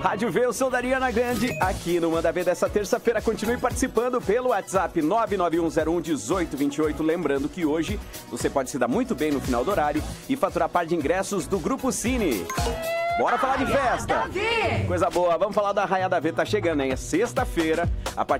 Rádio V, eu sou da Ariana Grande, aqui no Manda Ver dessa terça-feira. Continue participando pelo WhatsApp 991011828. Lembrando que hoje você pode se dar muito bem no final do horário e faturar par de ingressos do Grupo Cine. Bora falar de festa! Coisa boa, vamos falar da Arraiada V, tá chegando, hein? É sexta-feira, a partir